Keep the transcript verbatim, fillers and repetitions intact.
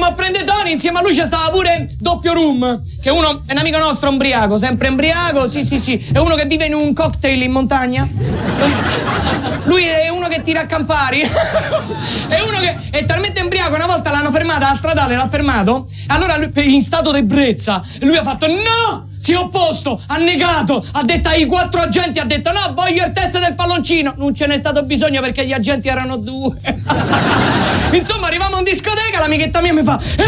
a prendere Tony, insieme a lui c'è stava pure Doppio Rum, che uno è un amico nostro ombriaco, sempre ombriaco, sì sì sì, è uno che vive in un cocktail in montagna. Lui è uno che tira a campari. È uno che è talmente embriaco, una volta l'hanno fermata alla stradale, l'ha fermato, allora lui, in stato d'ebbrezza, lui ha fatto no! Si è opposto, ha negato, ha detto ai quattro agenti, ha detto no, voglio il test del palloncino. Non ce n'è stato bisogno perché gli agenti erano due. Insomma, arriviamo in discoteca, l'amichetta mia mi fa